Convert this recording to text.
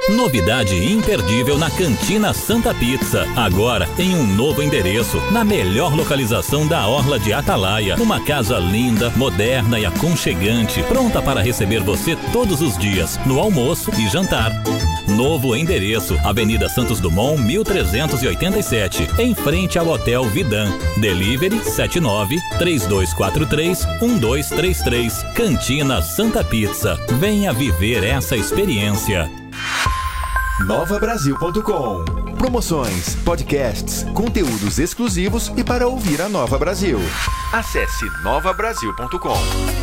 Novidade imperdível na Cantina Santa Pizza. Agora em um novo endereço, na melhor localização da Orla de Atalaia. Uma casa linda, moderna e aconchegante, pronta para receber você todos os dias, no almoço e jantar. Novo endereço, Avenida Santos Dumont, 1387, em frente ao Hotel Vidan. Delivery 79-3243-1233. Cantina Santa Pizza. Venha viver essa experiência. NovaBrasil.com. Promoções, podcasts, conteúdos exclusivos e para ouvir a Nova Brasil. Acesse NovaBrasil.com.